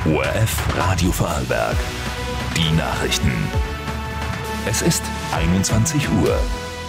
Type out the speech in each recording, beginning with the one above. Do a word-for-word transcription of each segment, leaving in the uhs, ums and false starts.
O R F Radio Vorarlberg. Die Nachrichten. Es ist einundzwanzig Uhr.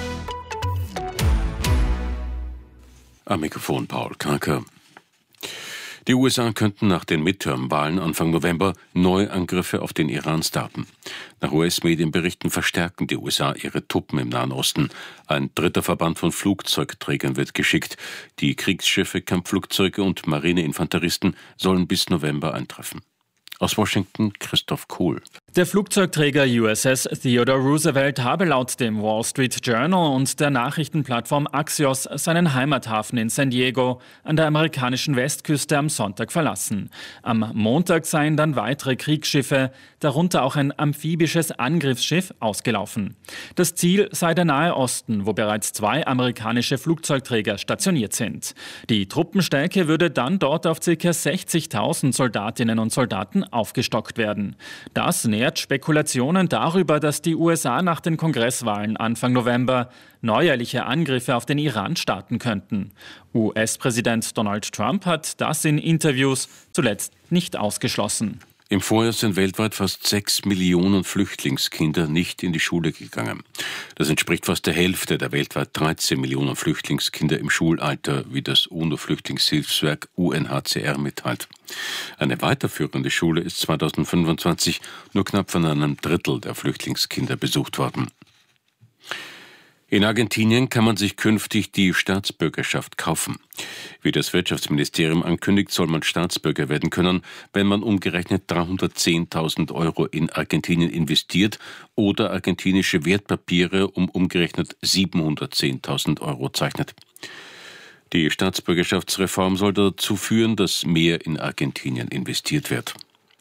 Am Mikrofon Paul Kranker. Die U S A könnten nach den Midterm-Wahlen Anfang November neue Angriffe auf den Iran starten. Nach U S-Medienberichten verstärken die U S A ihre Truppen im Nahen Osten. Ein dritter Verband von Flugzeugträgern wird geschickt. Die Kriegsschiffe, Kampfflugzeuge und Marineinfanteristen sollen bis November eintreffen. Aus Washington Christoph Kohl. Der Flugzeugträger U S S Theodore Roosevelt habe laut dem Wall Street Journal und der Nachrichtenplattform Axios seinen Heimathafen in San Diego an der amerikanischen Westküste am Sonntag verlassen. Am Montag seien dann weitere Kriegsschiffe, darunter auch ein amphibisches Angriffsschiff, ausgelaufen. Das Ziel sei der Nahe Osten, wo bereits zwei amerikanische Flugzeugträger stationiert sind. Die Truppenstärke würde dann dort auf ca. sechzigtausend Soldatinnen und Soldaten aufgestockt werden. Das nährt Spekulationen darüber, dass die U S A nach den Kongresswahlen Anfang November neuerliche Angriffe auf den Iran starten könnten. U S-Präsident Donald Trump hat das in Interviews zuletzt nicht ausgeschlossen. Im Vorjahr sind weltweit fast sechs Millionen Flüchtlingskinder nicht in die Schule gegangen. Das entspricht fast der Hälfte der weltweit dreizehn Millionen Flüchtlingskinder im Schulalter, wie das UNO-Flüchtlingshilfswerk U N H C R mitteilt. Eine weiterführende Schule ist zweitausendfünfundzwanzig nur knapp von einem Drittel der Flüchtlingskinder besucht worden. In Argentinien kann man sich künftig die Staatsbürgerschaft kaufen. Wie das Wirtschaftsministerium ankündigt, soll man Staatsbürger werden können, wenn man umgerechnet dreihundertzehntausend Euro in Argentinien investiert oder argentinische Wertpapiere um umgerechnet siebenhundertzehntausend Euro zeichnet. Die Staatsbürgerschaftsreform soll dazu führen, dass mehr in Argentinien investiert wird.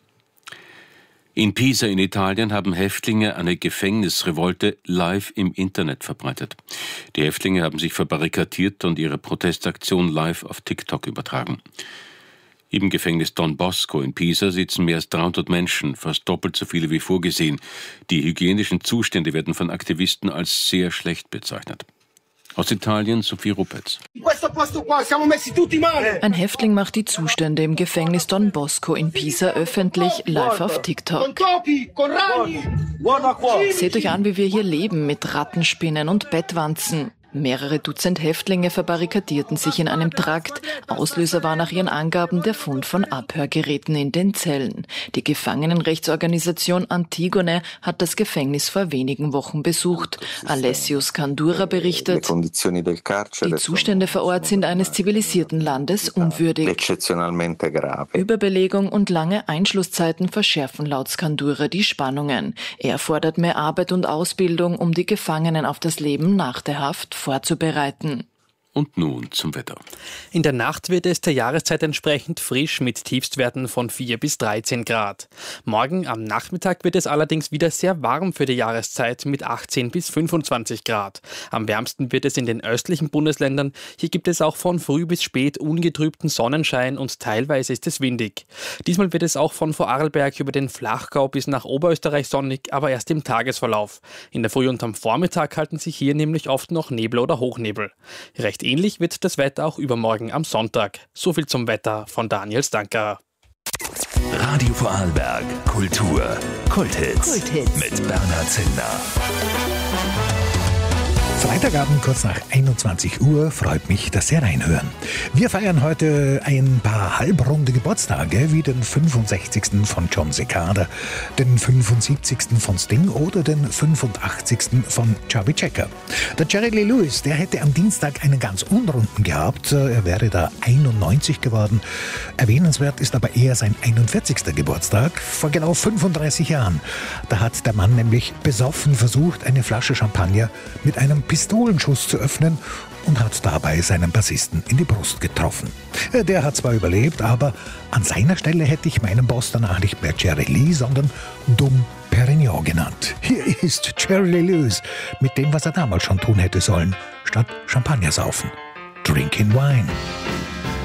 In Pisa in Italien haben Häftlinge eine Gefängnisrevolte live im Internet verbreitet. Die Häftlinge haben sich verbarrikadiert und ihre Protestaktion live auf TikTok übertragen. Im Gefängnis Don Bosco in Pisa sitzen mehr als dreihundert Menschen, fast doppelt so viele wie vorgesehen. Die hygienischen Zustände werden von Aktivisten als sehr schlecht bezeichnet. Aus Italien Sophie Ruppetz. Ein Häftling macht die Zustände im Gefängnis Don Bosco in Pisa öffentlich live auf TikTok. Seht euch an, wie wir hier leben mit Rattenspinnen und Bettwanzen. Mehrere Dutzend Häftlinge verbarrikadierten sich in einem Trakt. Auslöser war nach ihren Angaben der Fund von Abhörgeräten in den Zellen. Die Gefangenenrechtsorganisation Antigone hat das Gefängnis vor wenigen Wochen besucht. Alessio Scandura berichtet, die Zustände vor Ort sind eines zivilisierten Landes unwürdig. Überbelegung und lange Einschlusszeiten verschärfen laut Scandura die Spannungen. Er fordert mehr Arbeit und Ausbildung, um die Gefangenen auf das Leben nach der Haft vorzubereiten. Und nun zum Wetter. In der Nacht wird es der Jahreszeit entsprechend frisch mit Tiefstwerten von vier bis dreizehn Grad. Morgen am Nachmittag wird es allerdings wieder sehr warm für die Jahreszeit mit achtzehn bis fünfundzwanzig Grad. Am wärmsten wird es in den östlichen Bundesländern. Hier gibt es auch von früh bis spät ungetrübten Sonnenschein und teilweise ist es windig. Diesmal wird es auch von Vorarlberg über den Flachgau bis nach Oberösterreich sonnig, aber erst im Tagesverlauf. In der Früh und am Vormittag halten sich hier nämlich oft noch Nebel oder Hochnebel. Recht ähnlich wird das Wetter auch übermorgen am Sonntag. So viel zum Wetter von Daniel Stanker. Radio Vorarlberg Kultur. Kulthits. Kulthits. Mit Bernhard Zillner. Freitagabend kurz nach einundzwanzig Uhr, freut mich, dass Sie reinhören. Wir feiern heute ein paar halbrunde Geburtstage, wie den fünfundsechzigsten von John Cicada, den fünfundsiebzigsten von Sting oder den fünfundachtzigsten von Chubby Checker. Der Jerry Lee Lewis, der hätte am Dienstag einen ganz unrunden gehabt, er wäre da einundneunzig geworden. Erwähnenswert ist aber eher sein einundvierzigster Geburtstag, vor genau fünfunddreißig Jahren. Da hat der Mann nämlich besoffen versucht, eine Flasche Champagner mit einem Pistolenschuss zu öffnen und hat dabei seinen Bassisten in die Brust getroffen. Der hat zwar überlebt, aber an seiner Stelle hätte ich meinen Boss danach nicht mehr Jerry Lee, sondern Dom Perignon genannt. Hier ist Jerry Lee Lewis mit dem, was er damals schon tun hätte sollen, statt Champagner saufen. Drinking Wine.